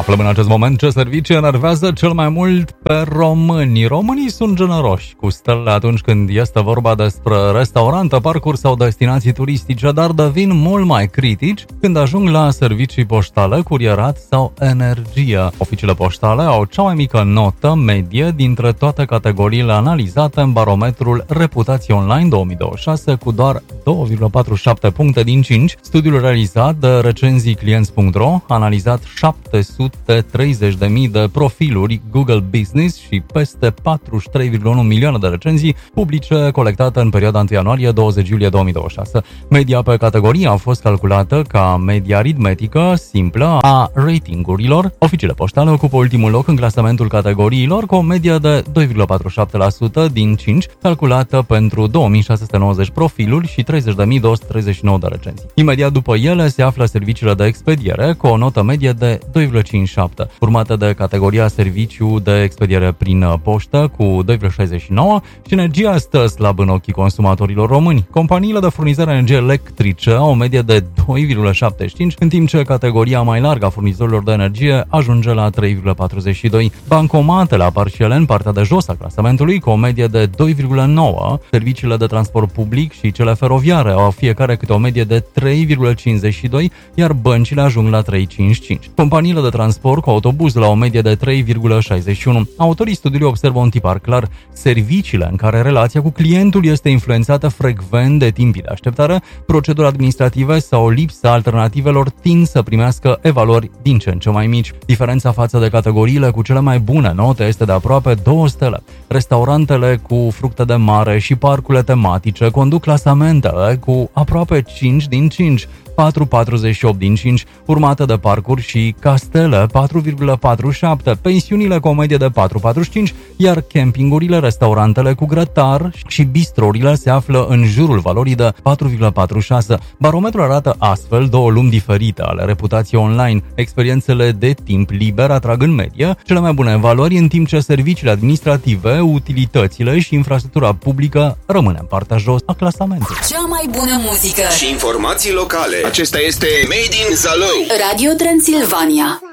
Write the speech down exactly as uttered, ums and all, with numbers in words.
Aflăm în acest moment ce servicii enervează cel mai mult pe români. Românii sunt generoși cu stele atunci când este vorba despre restaurante, parcuri sau destinații turistice, dar devin mult mai critici când ajung la servicii poștale, curierat sau energie. Oficiile poștale au cea mai mică notă medie dintre toate categoriile analizate în barometrul Reputație Online două mii douăzeci și șase cu doar doi virgulă patruzeci și șapte puncte din cinci. Studiul realizat de recenzii clienți punct ro a analizat șapte sute treizeci de mii de profiluri Google Business și peste patruzeci și trei virgulă unu milioane de recenzii publice colectate în perioada unu ianuarie douăzeci iulie două mii douăzeci și șase. Media pe categorie a fost calculată ca media aritmetică simplă a ratingurilor. Oficiile poștale ocupă ultimul loc în clasamentul categoriilor cu o medie de doi virgulă patruzeci și șapte la sută din cinci, calculată pentru două mii șase sute nouăzeci profiluri și treizeci de mii două sute treizeci și nouă de recenzii. Imediat după ele se află serviciile de expediere cu o notă medie de doi virgulă cincizeci și șapte, urmată de categoria serviciu de expediere prin poștă cu doi virgulă șaizeci și nouă și energia stă slab în ochii consumatorilor români. Companiile de furnizare energie electrice au o medie de doi virgulă șaptezeci și cinci, în timp ce categoria mai largă a furnizorilor de energie ajunge la trei virgulă patruzeci și doi. Bancomatele apar și ele în partea de jos a clasamentului cu o medie de doi virgulă nouă, serviciile de transport public și cele feroviare au fiecare câte o medie de trei virgulă cincizeci și doi, iar băncile ajung la trei virgulă cincizeci și cinci. Companiile de transport cu autobuz la o medie de trei virgulă șaizeci și unu. Autorii studiului observă un tipar clar: serviciile în care relația cu clientul este influențată frecvent de timpii de așteptare, proceduri administrative sau lipsa alternativelor tind să primească evaluări din ce în ce mai mici. Diferența față de categoriile cu cele mai bune note este de aproape două stele. Restaurantele cu fructe de mare și parcurile tematice conduc clasamentele cu aproape cinci din cinci, patru virgulă patruzeci și opt din cinci, urmate de parcuri și castele, patru virgulă patruzeci și șapte, pensiunile cu o medie de patru virgulă patruzeci și cinci, iar campingurile, restaurantele cu grătar și bistrourile se află în jurul valorii de patru virgulă patruzeci și șase. Barometrul arată astfel două lumi diferite ale reputației online. Experiențele de timp liber atrag în medie cele mai bune valori, în timp ce serviciile administrative, utilitățile și infrastructura publică rămâne în partea jos a clasamentului. Cea mai bună muzică și informații locale. Acesta este Made in Zalău. Radio Transilvania.